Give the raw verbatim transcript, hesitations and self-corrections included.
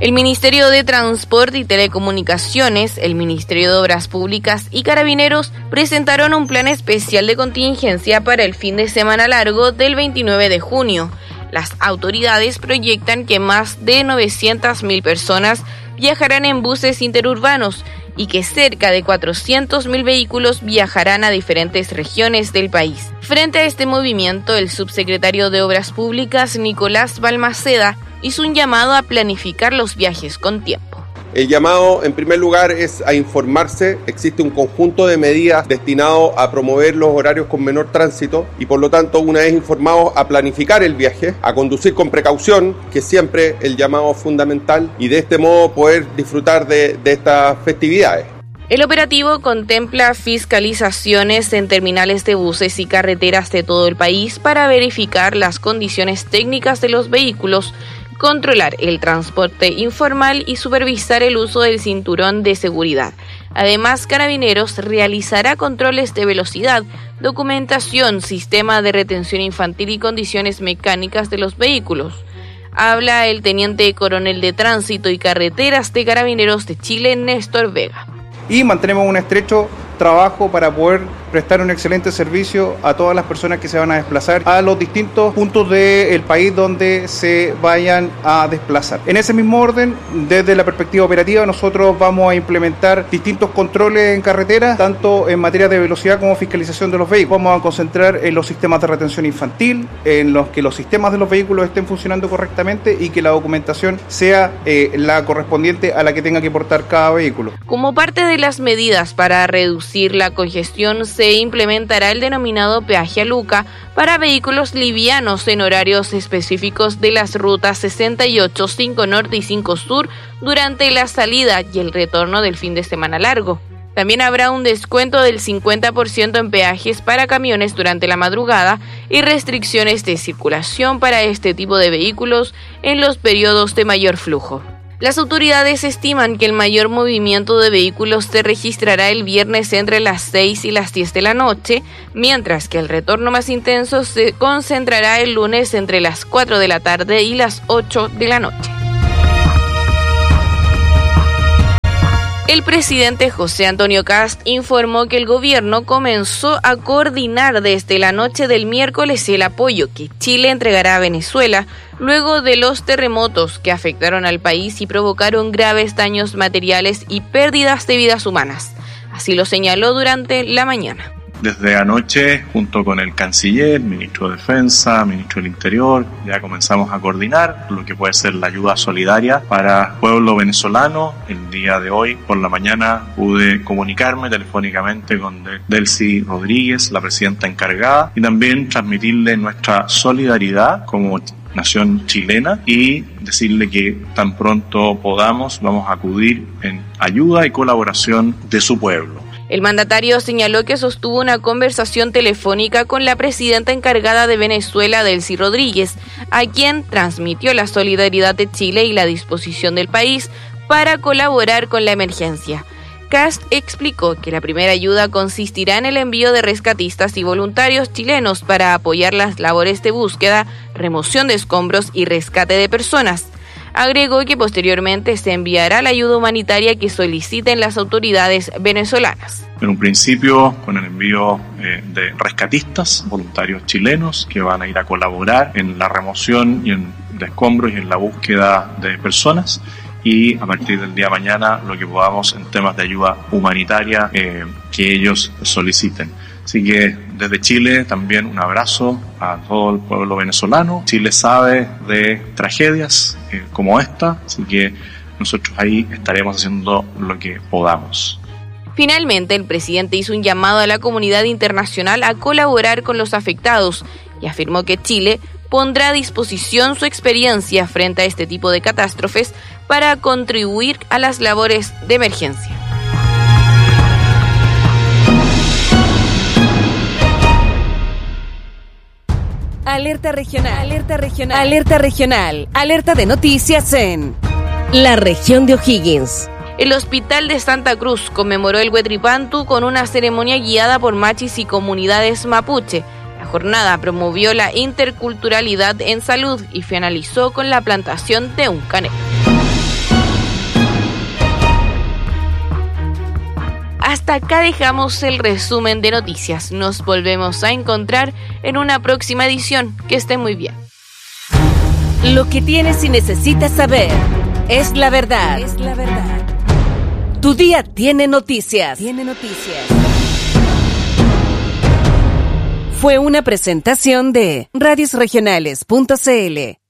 El Ministerio de Transporte y Telecomunicaciones, el Ministerio de Obras Públicas y Carabineros presentaron un plan especial de contingencia para el fin de semana largo del veintinueve de junio. Las autoridades proyectan que más de novecientas mil personas viajarán en buses interurbanos y que cerca de cuatrocientos mil vehículos viajarán a diferentes regiones del país. Frente a este movimiento, el subsecretario de Obras Públicas, Nicolás Balmaceda, hizo un llamado a planificar los viajes con tiempo. El llamado, en primer lugar, es a informarse. Existe un conjunto de medidas destinado a promover los horarios con menor tránsito y, por lo tanto, una vez informados, a planificar el viaje, a conducir con precaución, que es siempre el llamado fundamental, y de este modo poder disfrutar de, de estas festividades. El operativo contempla fiscalizaciones en terminales de buses y carreteras de todo el país para verificar las condiciones técnicas de los vehículos, controlar el transporte informal y supervisar el uso del cinturón de seguridad. Además, Carabineros realizará controles de velocidad, documentación, sistema de retención infantil y condiciones mecánicas de los vehículos. Habla el teniente coronel de Tránsito y Carreteras de Carabineros de Chile, Néstor Vega. Y mantenemos un estrecho trabajo para poder prestar un excelente servicio a todas las personas que se van a desplazar a los distintos puntos del país donde se vayan a desplazar. En ese mismo orden, desde la perspectiva operativa, nosotros vamos a implementar distintos controles en carretera, tanto en materia de velocidad como fiscalización de los vehículos. Vamos a concentrar en los sistemas de retención infantil, en los que los sistemas de los vehículos estén funcionando correctamente y que la documentación sea eh, la correspondiente a la que tenga que portar cada vehículo. Como parte de las medidas para reducir la congestión, se implementará el denominado peaje a Luca para vehículos livianos en horarios específicos de las rutas sesenta y ocho, cinco Norte y cinco Sur durante la salida y el retorno del fin de semana largo. También habrá un descuento del cincuenta por ciento en peajes para camiones durante la madrugada y restricciones de circulación para este tipo de vehículos en los periodos de mayor flujo. Las autoridades estiman que el mayor movimiento de vehículos se registrará el viernes entre las seis y las diez de la noche, mientras que el retorno más intenso se concentrará el lunes entre las cuatro de la tarde y las ocho de la noche. El presidente José Antonio Kast informó que el gobierno comenzó a coordinar desde la noche del miércoles el apoyo que Chile entregará a Venezuela luego de los terremotos que afectaron al país y provocaron graves daños materiales y pérdidas de vidas humanas. Así lo señaló durante la mañana. Desde anoche, junto con el canciller, ministro de Defensa, ministro del Interior, ya comenzamos a coordinar lo que puede ser la ayuda solidaria para el pueblo venezolano. El día de hoy, por la mañana, pude comunicarme telefónicamente con Delcy Rodríguez, la presidenta encargada, y también transmitirle nuestra solidaridad como nación chilena y decirle que tan pronto podamos vamos a acudir en ayuda y colaboración de su pueblo. El mandatario señaló que sostuvo una conversación telefónica con la presidenta encargada de Venezuela, Delcy Rodríguez, a quien transmitió la solidaridad de Chile y la disposición del país para colaborar con la emergencia. Kast explicó que la primera ayuda consistirá en el envío de rescatistas y voluntarios chilenos para apoyar las labores de búsqueda, remoción de escombros y rescate de personas. Agregó que posteriormente se enviará la ayuda humanitaria que soliciten las autoridades venezolanas. En un principio, con el envío eh, de rescatistas, voluntarios chilenos, que van a ir a colaborar en la remoción y en, de escombros y en la búsqueda de personas. Y a partir del día de mañana, lo que podamos en temas de ayuda humanitaria eh, que ellos soliciten. Así que desde Chile también un abrazo a todo el pueblo venezolano. Chile sabe de tragedias eh, como esta, así que nosotros ahí estaremos haciendo lo que podamos. Finalmente, el presidente hizo un llamado a la comunidad internacional a colaborar con los afectados y afirmó que Chile pondrá a disposición su experiencia frente a este tipo de catástrofes para contribuir a las labores de emergencia. Alerta regional, alerta regional, alerta regional, alerta de noticias en la región de O'Higgins. El Hospital de Santa Cruz conmemoró el Huetripantu con una ceremonia guiada por machis y comunidades mapuche. La jornada promovió la interculturalidad en salud y finalizó con la plantación de un canelo. hasta acá dejamos el resumen de noticias. Nos volvemos a encontrar en una próxima edición. Que estén muy bien. Lo que tienes y necesitas saber es la verdad. Es la verdad. Tu día tiene noticias. Tiene noticias. Fue una presentación de radios regionales punto c l.